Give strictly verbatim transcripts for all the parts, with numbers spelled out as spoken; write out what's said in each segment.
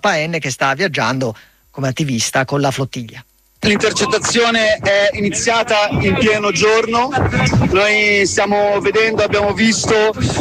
Paen, che sta viaggiando come attivista con la flottiglia. L'intercettazione è iniziata in pieno giorno, noi stiamo vedendo, abbiamo visto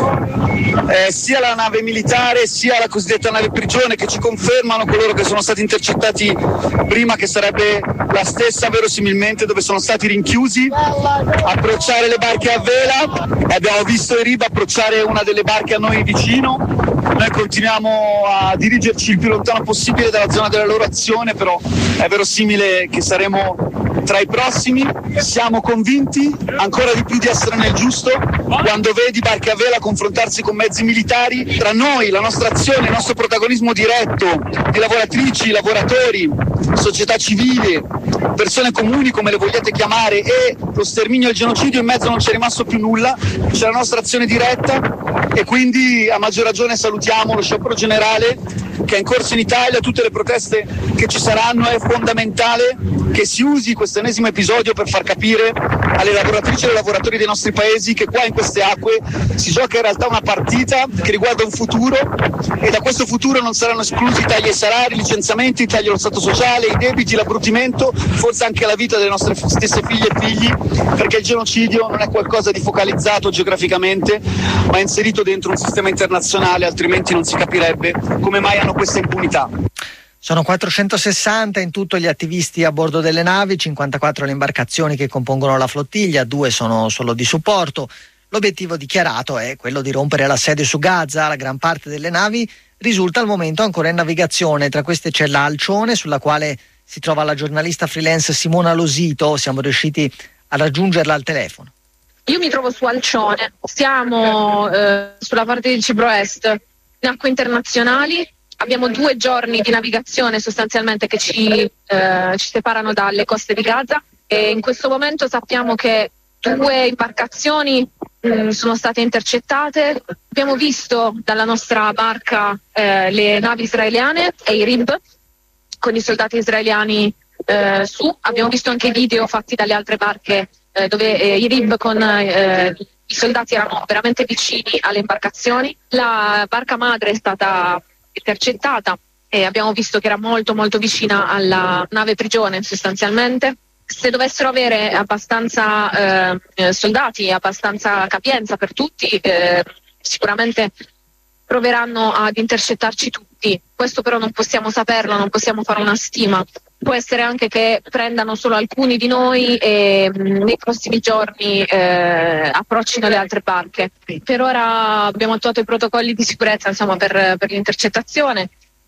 eh, sia la nave militare sia la cosiddetta nave prigione che ci confermano coloro che sono stati intercettati prima, che sarebbe la stessa verosimilmente dove sono stati rinchiusi, approcciare le barche a vela. Abbiamo visto i R I B approcciare una delle barche a noi vicino. Noi continuiamo a dirigerci il più lontano possibile dalla zona della loro azione, però è verosimile che saremo tra i prossimi. Siamo convinti ancora di più di essere nel giusto quando vedi barche a vela confrontarsi con mezzi militari. Tra noi, la nostra azione, il nostro protagonismo diretto di lavoratrici, lavoratori, società civile, persone comuni come le vogliate chiamare, e lo sterminio e il genocidio, in mezzo non c'è rimasto più nulla, c'è la nostra azione diretta, e quindi a maggior ragione salutiamo lo sciopero generale che è in corso in Italia, tutte le proteste che ci saranno. È fondamentale che si usi questo ennesimo episodio per far capire alle lavoratrici e ai lavoratori dei nostri paesi che qua in queste acque si gioca in realtà una partita che riguarda un futuro, e da questo futuro non saranno esclusi tagli ai salari, licenziamenti, tagli allo stato sociale, i debiti, l'abbrutimento, forse anche la vita delle nostre stesse figlie e figli, perché il genocidio non è qualcosa di focalizzato geograficamente, ma è inserito dentro un sistema internazionale, altrimenti non si capirebbe come mai hanno questa impunità. Sono quattrocentosessanta in tutto gli attivisti a bordo delle navi, cinquantaquattro le imbarcazioni che compongono la flottiglia, due sono solo di supporto. L'obiettivo dichiarato è quello di rompere l'assedio su Gaza. La gran parte delle navi risulta al momento ancora in navigazione, tra queste c'è la Alcione, sulla quale si trova la giornalista freelance Simona Losito. Siamo riusciti a raggiungerla al telefono. Io mi trovo su Alcione, siamo eh, sulla parte di Cipro Est, in acque internazionali. Abbiamo due giorni di navigazione sostanzialmente che ci, eh, ci separano dalle coste di Gaza, e in questo momento sappiamo che due imbarcazioni mh, sono state intercettate. Abbiamo visto dalla nostra barca eh, le navi israeliane e i R I B con i soldati israeliani eh, su. Abbiamo visto anche video fatti dalle altre barche eh, dove eh, i R I B con eh, i soldati erano veramente vicini alle imbarcazioni. La barca madre è stata intercettata e abbiamo visto che era molto molto vicina alla nave prigione sostanzialmente. Se dovessero avere abbastanza eh, soldati, abbastanza capienza per tutti, eh, sicuramente proveranno ad intercettarci tutti. Questo però non possiamo saperlo, non possiamo fare una stima. Può essere anche che prendano solo alcuni di noi e mh, nei prossimi giorni eh, approccino le altre barche. Per ora abbiamo attuato i protocolli di sicurezza, insomma, per, per l'intercettazione,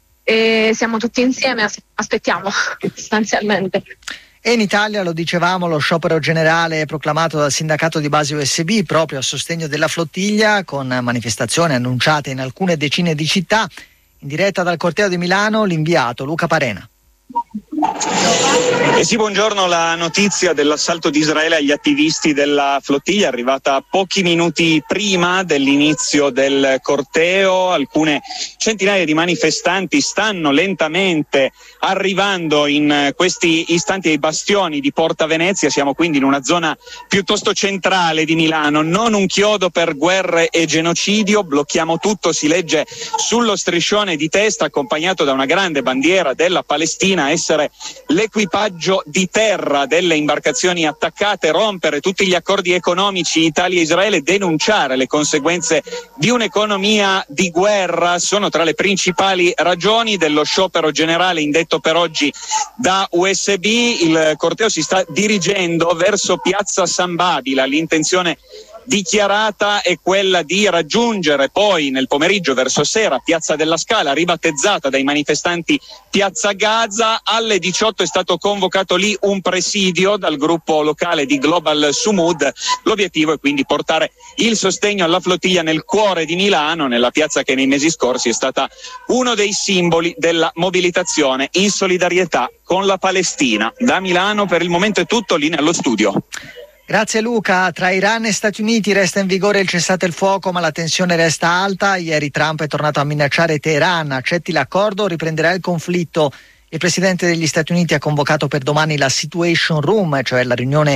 e siamo tutti insieme, as- aspettiamo sostanzialmente. E in Italia, lo dicevamo, lo sciopero generale proclamato dal sindacato di base U S B proprio a sostegno della flottiglia, con manifestazioni annunciate in alcune decine di città. In diretta dal corteo di Milano, l'inviato Luca Parena. Eh sì, buongiorno. La notizia dell'assalto di Israele agli attivisti della flottiglia è arrivata pochi minuti prima dell'inizio del corteo. Alcune centinaia di manifestanti stanno lentamente arrivando in questi istanti ai bastioni di Porta Venezia. Siamo quindi in una zona piuttosto centrale di Milano, non un chiodo per guerre e genocidio. Blocchiamo tutto, si legge sullo striscione di testa, accompagnato da una grande bandiera della Palestina. Essere l'equipaggio di terra delle imbarcazioni attaccate, rompere tutti gli accordi economici Italia e Israele, denunciare le conseguenze di un'economia di guerra sono tra le principali ragioni dello sciopero generale indetto per oggi da U S B. Il corteo si sta dirigendo verso Piazza San Babila. L'intenzione dichiarata è quella di raggiungere poi nel pomeriggio verso sera Piazza della Scala, ribattezzata dai manifestanti Piazza Gaza. Alle diciotto è stato convocato lì un presidio dal gruppo locale di Global Sumud. L'obiettivo è quindi portare il sostegno alla flottiglia nel cuore di Milano, nella piazza che nei mesi scorsi è stata uno dei simboli della mobilitazione in solidarietà con la Palestina. Da Milano per il momento è tutto, linea allo studio. Grazie Luca. Tra Iran e Stati Uniti resta in vigore il cessate il fuoco, ma la tensione resta alta. Ieri Trump è tornato a minacciare Teheran: accetti l'accordo, riprenderà il conflitto. Il presidente degli Stati Uniti ha convocato per domani la Situation Room, cioè la riunione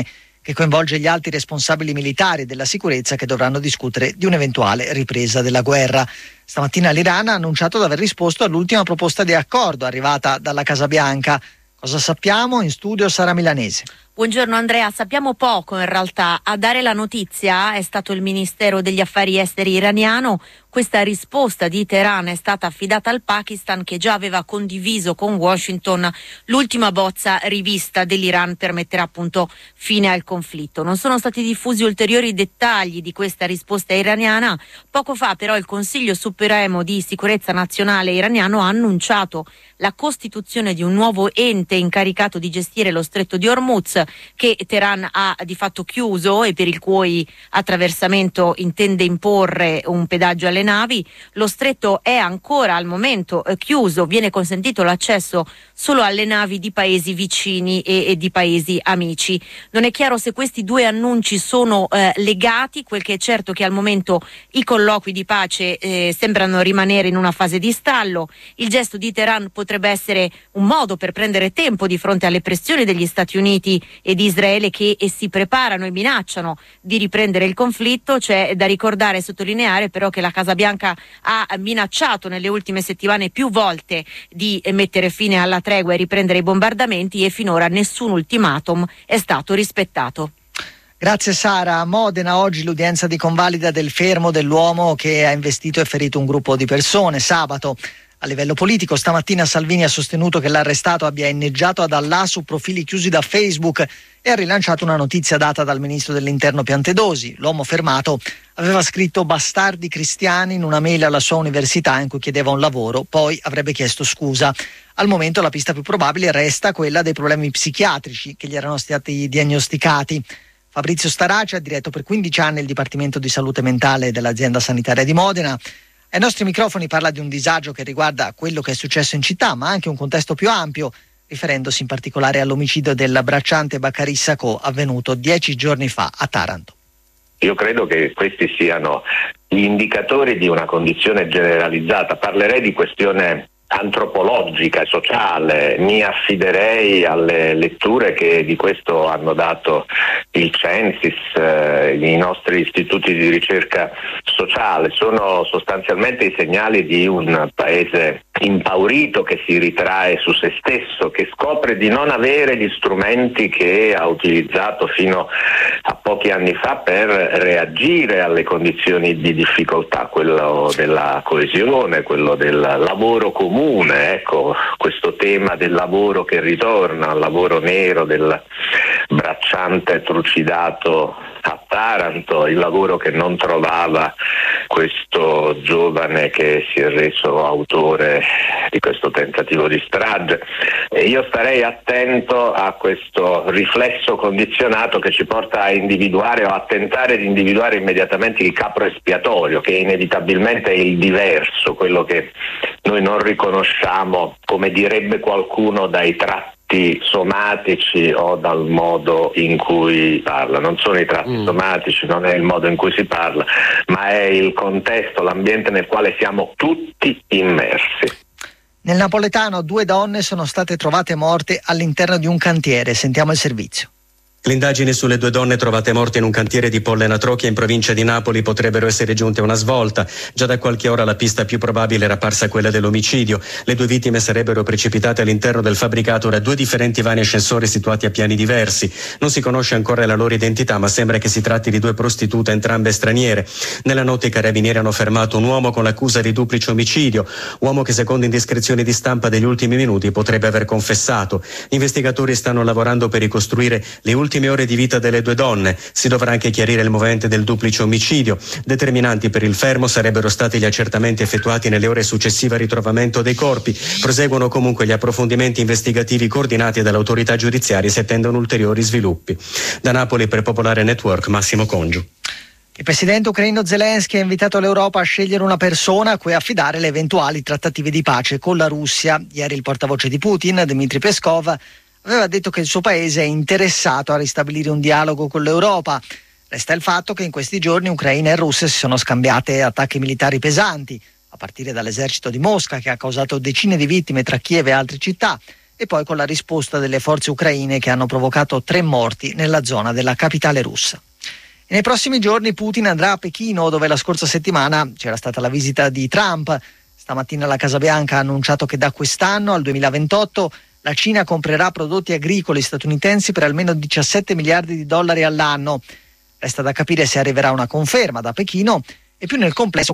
che coinvolge gli alti responsabili militari della sicurezza che dovranno discutere di un'eventuale ripresa della guerra. Stamattina l'Iran ha annunciato di aver risposto all'ultima proposta di accordo arrivata dalla Casa Bianca. Cosa sappiamo? In studio Sara Milanese. Buongiorno Andrea, sappiamo poco in realtà. A dare la notizia è stato il Ministero degli Affari Esteri iraniano. Questa risposta di Teheran è stata affidata al Pakistan, che già aveva condiviso con Washington l'ultima bozza rivista dell'Iran per mettere appunto fine al conflitto. Non sono stati diffusi ulteriori dettagli di questa risposta iraniana. Poco fa però il Consiglio Supremo di Sicurezza Nazionale iraniano ha annunciato la costituzione di un nuovo ente incaricato di gestire lo stretto di Hormuz, che Teheran ha di fatto chiuso e per il cui attraversamento intende imporre un pedaggio alle navi. Lo stretto è ancora al momento eh, chiuso, viene consentito l'accesso solo alle navi di paesi vicini e, e di paesi amici. Non è chiaro se questi due annunci sono eh, legati. Quel che è certo è che al momento i colloqui di pace eh, sembrano rimanere in una fase di stallo. Il gesto di Teheran potrebbe essere un modo per prendere tempo di fronte alle pressioni degli Stati Uniti e di Israele, che e si preparano e minacciano di riprendere il conflitto. C'è da ricordare e sottolineare però che la Casa Bianca ha minacciato nelle ultime settimane più volte di mettere fine alla tregua e riprendere i bombardamenti, e finora nessun ultimatum è stato rispettato. Grazie Sara. A Modena oggi l'udienza di convalida del fermo dell'uomo che ha investito e ferito un gruppo di persone sabato. A livello politico, stamattina Salvini ha sostenuto che l'arrestato abbia inneggiato ad Allah su profili chiusi da Facebook e ha rilanciato una notizia data dal ministro dell'Interno Piantedosi. L'uomo fermato aveva scritto "bastardi cristiani" in una mail alla sua università in cui chiedeva un lavoro, poi avrebbe chiesto scusa. Al momento la pista più probabile resta quella dei problemi psichiatrici che gli erano stati diagnosticati. Fabrizio Starace ha diretto per quindici anni il Dipartimento di Salute Mentale dell'azienda sanitaria di Modena. Ai nostri microfoni parla di un disagio che riguarda quello che è successo in città, ma anche un contesto più ampio, riferendosi in particolare all'omicidio del bracciante Baccarì Sacco avvenuto dieci giorni fa a Taranto. Io credo che questi siano gli indicatori di una condizione generalizzata. Parlerei di questione antropologica e sociale, mi affiderei alle letture che di questo hanno dato il Censis, eh, i nostri istituti di ricerca sociale. Sono sostanzialmente i segnali di un paese impaurito che si ritrae su se stesso, che scopre di non avere gli strumenti che ha utilizzato fino a pochi anni fa per reagire alle condizioni di difficoltà, quello della coesione, quello del lavoro comune. Ecco, questo tema del lavoro che ritorna, il lavoro nero del bracciante trucidato a Taranto, il lavoro che non trovava questo giovane che si è reso autore di questo tentativo di strage. E io starei attento a questo riflesso condizionato che ci porta a individuare o a tentare di individuare immediatamente il capro espiatorio, che inevitabilmente è il diverso, quello che noi non riconosciamo, come direbbe qualcuno, dai tratti somatici o dal modo in cui parla. Non sono i tratti mm. somatici, non è il modo in cui si parla, ma è il contesto, l'ambiente nel quale siamo tutti immersi. Nel napoletano due donne sono state trovate morte all'interno di un cantiere. Sentiamo il servizio. Le indagini sulle due donne trovate morte in un cantiere di Pollena Trocchia in provincia di Napoli potrebbero essere giunte a una svolta. Già da qualche ora la pista più probabile era parsa quella dell'omicidio. Le due vittime sarebbero precipitate all'interno del fabbricato da due differenti vani ascensori situati a piani diversi. Non si conosce ancora la loro identità, ma sembra che si tratti di due prostitute, entrambe straniere. Nella notte i carabinieri hanno fermato un uomo con l'accusa di duplice omicidio, uomo che secondo indiscrezioni di stampa degli ultimi minuti potrebbe aver confessato. Gli investigatori stanno lavorando per ricostruire le ultime ore di vita delle due donne. Si dovrà anche chiarire il movente del duplice omicidio. Determinanti per il fermo sarebbero stati gli accertamenti effettuati nelle ore successive al ritrovamento dei corpi. Proseguono comunque gli approfondimenti investigativi coordinati dall'autorità giudiziaria e si attendono ulteriori sviluppi. Da Napoli per Popolare Network, Massimo Congiu. Il presidente ucraino Zelensky ha invitato l'Europa a scegliere una persona a cui affidare le eventuali trattative di pace con la Russia. Ieri il portavoce di Putin, Dmitry Peskov, aveva detto che il suo paese è interessato a ristabilire un dialogo con l'Europa. Resta il fatto che in questi giorni Ucraina e Russia si sono scambiate attacchi militari pesanti, a partire dall'esercito di Mosca che ha causato decine di vittime tra Kiev e altre città, e poi con la risposta delle forze ucraine che hanno provocato tre morti nella zona della capitale russa. E nei prossimi giorni Putin andrà a Pechino, dove la scorsa settimana c'era stata la visita di Trump. Stamattina la Casa Bianca ha annunciato che da quest'anno al duemilaventotto la Cina comprerà prodotti agricoli statunitensi per almeno diciassette miliardi di dollari all'anno. Resta da capire se arriverà una conferma da Pechino e più nel complesso